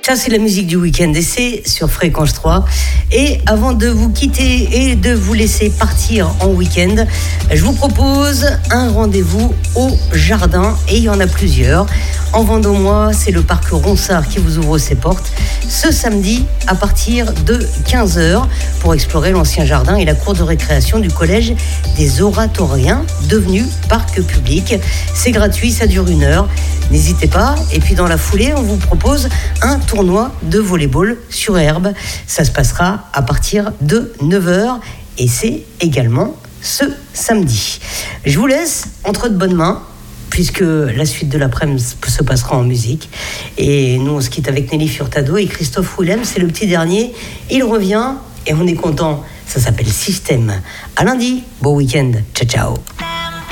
Ça, c'est la musique du week-end et c'est sur Fréquence 3. Et avant de vous quitter et de vous laisser partir en week-end, je vous propose un rendez-vous au jardin et il y en a plusieurs. En Vendômois, c'est le parc Ronsard qui vous ouvre ses portes ce samedi à partir de 15h pour explorer l'ancien jardin et la cour de récréation du collège des Oratoriens, devenu parc public. C'est gratuit, ça dure 1 heure. N'hésitez pas. Et puis dans la foulée, on vous propose un tournoi de volley-ball sur herbe. Ça se passera à partir de 9h et c'est également ce samedi. Je vous laisse entre de bonnes mains, puisque la suite de l'après-midi se passera en musique. Et nous, on se quitte avec Nelly Furtado et Christophe Willem. C'est le petit dernier. Il revient et on est content. Ça s'appelle Système. À lundi. Bon week-end. Ciao, ciao.